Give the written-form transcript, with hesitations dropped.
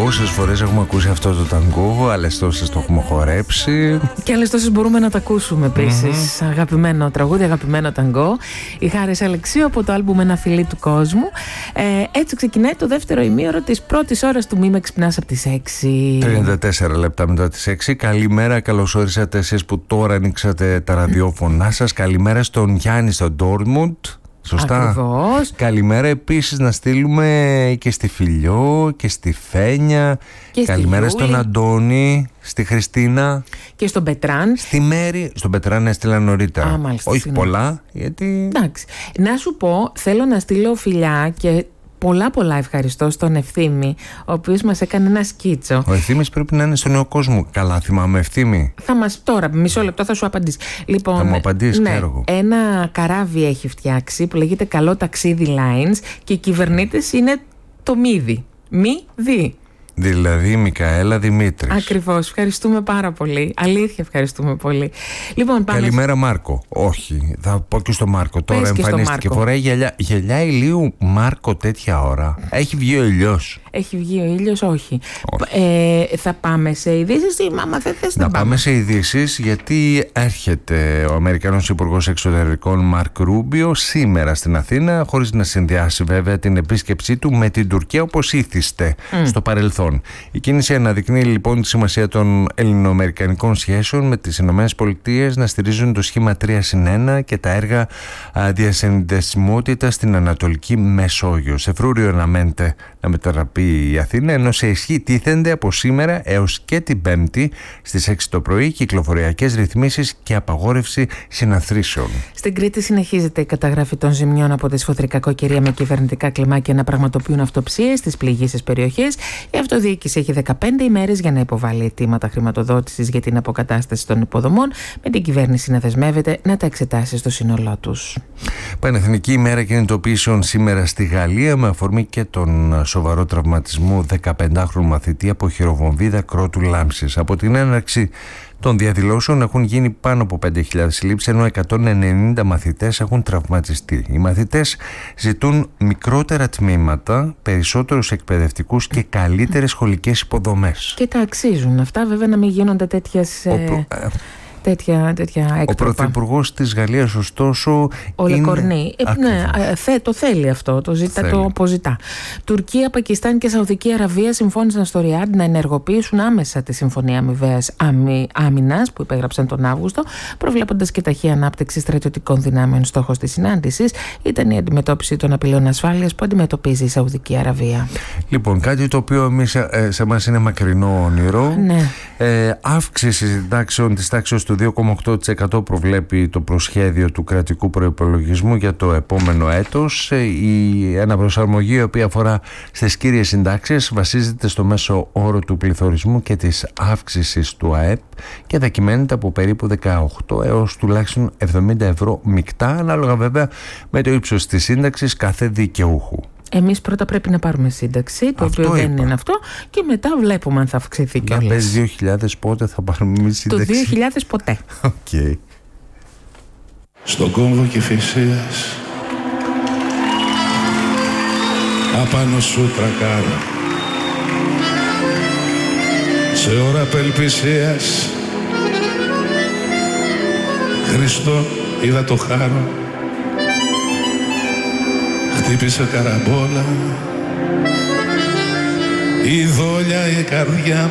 Πόσες φορές έχουμε ακούσει αυτό το ταγκό, άλλες τόσες το έχουμε χορέψει. Και άλλες τόσες μπορούμε να τα ακούσουμε επίσης. Αγαπημένο τραγούδι, αγαπημένο ταγκό. Η Χάρης Αλεξίου από το άλμπουμ Ένα φιλί του κόσμου. Έτσι ξεκινάει το δεύτερο ημίωρο της πρώτης ώρας του Μη με ξυπνάς από τις 6. 34 λεπτά μετά τις 6. Καλημέρα, καλώς όρισατε εσείς που τώρα ανοίξατε τα ραδιόφωνά σας. Καλημέρα στον Γιάννη στο Ντόρτμουντ. Σωστά. Ακριβώς. Καλημέρα επίσης να στείλουμε και στη Φιλιό και στη Φένια. Και καλημέρα στη στον Αντώνη, στη Χριστίνα. Και στον Πετράν. Στη Μέρη. Στον Πετράν έστειλα νωρίτερα. Α, μάλιστα, όχι συγγνώμη. πολλά, γιατί... Εντάξει. Να σου πω, θέλω να στείλω φιλιά και πολλά ευχαριστώ στον Ευθύμη, ο οποίος μας έκανε ένα σκίτσο. Ο Ευθύμης πρέπει να είναι στον νέο κόσμο. Καλά θυμάμαι, Ευθύμη. Θα μας τώρα, μισό λεπτό θα σου απαντήσει. Λοιπόν, θα μου απαντήσει, ναι, ξέρω εγώ. ένα καράβι έχει φτιάξει που λέγεται Καλό Ταξίδι Lines και οι κυβερνήτες είναι το Μίδι. Μη-δι. Δηλαδή Μικαέλα Δημήτρης. Ακριβώς, ευχαριστούμε πάρα πολύ. Αλήθεια, ευχαριστούμε πολύ. Λοιπόν, πάμε. Καλημέρα Μάρκο. Όχι, θα πω και στο Μάρκο. Τώρα Πες και στο εμφανίστηκε. Μάρκο. Φοράει γυαλιά ηλίου Μάρκο τέτοια ώρα. Έχει βγει ο ήλιος. Έχει βγει ο ήλιος, όχι. Θα πάμε σε ειδήσεις ή άμα δεν θες να πάμε σε ειδήσεις, γιατί έρχεται ο Αμερικανός Υπουργός Εξωτερικών Μαρκ Ρούμπιο σήμερα στην Αθήνα, χωρίς να συνδυάσει βέβαια την επίσκεψή του με την Τουρκία όπως ήθιστε στο παρελθόν. Η κίνηση αναδεικνύει λοιπόν τη σημασία των ελληνοαμερικανικών σχέσεων με τις ΗΠΑ να στηρίζουν το σχήμα 3+1 και τα έργα διασυνδεσιμότητας στην Ανατολική Μεσόγειο. Σε φρούριο αναμένεται να μετατραπεί η Αθήνα, ενώ σε ισχύ τίθενται από σήμερα έως και την Πέμπτη στις 6 το πρωί κυκλοφοριακές ρυθμίσεις και απαγόρευση συναθρήσεων. Στην Κρήτη συνεχίζεται η καταγραφή των ζημιών από τη σφοδρικά κακοκαιρία με κυβερνητικά κλιμάκια να πραγματοποιούν αυτοψίες στις πληγήσεις περιοχές. Η αυτοδιοίκηση έχει 15 ημέρες για να υποβάλει αιτήματα χρηματοδότησης για την αποκατάσταση των υποδομών, με την κυβέρνηση να δεσμεύεται να τα εξετάσει στο σύνολό τους. Πανεθνική ημέρα κινητοποιήσεων σήμερα στη Γαλλία, με αφορμή και τον σοβαρό τραυματισμό 15χρονου μαθητή από χειροβομβίδα Κρότου Λάμψης. Από την έναρξη των διαδηλώσεων έχουν γίνει πάνω από 5.000 συλλήψεις, ενώ 190 μαθητές έχουν τραυματιστεί. Οι μαθητές ζητούν μικρότερα τμήματα, περισσότερους εκπαιδευτικούς και καλύτερες σχολικές υποδομές. Και τα αξίζουν αυτά, βέβαια, να μην γίνονται τέτοια έκτροπα. Ο Πρωθυπουργός της Γαλλίας, ωστόσο, ο Λεκορνή. Το θέλει αυτό, το αποζητά. Τουρκία, Πακιστάν και Σαουδική Αραβία συμφώνησαν στο Ριάντ να ενεργοποιήσουν άμεσα τη Συμφωνία Αμοιβαίας Άμυνας που υπέγραψαν τον Αύγουστο, προβλέποντας και ταχεία ανάπτυξη στρατιωτικών δυνάμεων. Στόχος της συνάντησης ήταν η αντιμετώπιση των απειλών ασφάλειας που αντιμετωπίζει η Σαουδική Αραβία. Λοιπόν, κάτι το οποίο σε εμάς είναι μακρινό όνειρο. Ναι. Αύξηση συντάξεων της τάξης του 2,8% προβλέπει το προσχέδιο του κρατικού προϋπολογισμού για το επόμενο έτος. Η αναπροσαρμογή, η οποία αφορά στις κύριες συντάξεις, βασίζεται στο μέσο όρο του πληθωρισμού και της αύξησης του ΑΕΠ και θα κυμαίνεται από περίπου 18 έως τουλάχιστον 70 ευρώ μεικτά, ανάλογα βέβαια με το ύψος της σύνταξης κάθε δικαιούχου. Εμείς πρώτα πρέπει να πάρουμε σύνταξη, το οποίο δεν είναι αυτό, και μετά βλέπουμε αν θα αυξηθεί κιόλας. Να πες 2.000 πότε θα πάρουμε εμείς σύνταξη. Το 2.000 ποτέ. Okay. Στον κόμβο Κηφισίας απάνω σου τρακάρω, σε ώρα απελπισίας Χριστό είδα το χάρο, χτύπησε καραμπόλα η δόλια η καρδιά